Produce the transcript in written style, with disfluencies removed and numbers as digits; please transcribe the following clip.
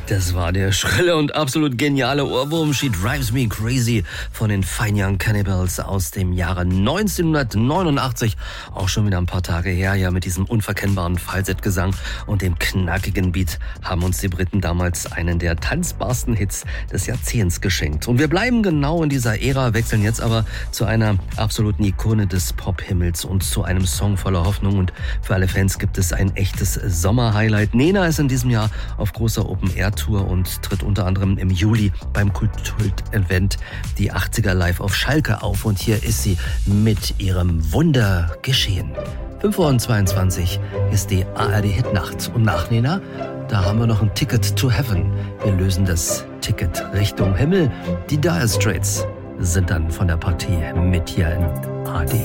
Das war der schrille und absolut geniale Ohrwurm She Drives Me Crazy von den Fine Young Cannibals aus dem Jahre 1989. Auch schon wieder ein paar Tage her. Ja, mit diesem unverkennbaren Falsettgesang und dem knackigen Beat haben uns die Briten damals einen der tanzbarsten Hits des Jahrzehnts geschenkt. Und wir bleiben genau in dieser Ära, wechseln jetzt aber zu einer absoluten Ikone des Pop-Himmels und zu einem Song voller Hoffnung. Und für alle Fans gibt es ein echtes Sommerhighlight. Nena ist in diesem Jahr auf großer Open-Air-Tour und tritt unter anderem im Juli beim Kult-Event die 80er live auf Schalke auf. Und hier ist sie mit ihrem Wunder geschehen. 5:22 Uhr ist die ARD-Hitnacht. Und nach Nena, da haben wir noch ein Ticket to Heaven. Wir lösen das Ticket Richtung Himmel. Die Dire Straits sind dann von der Partie mit hier in ARD.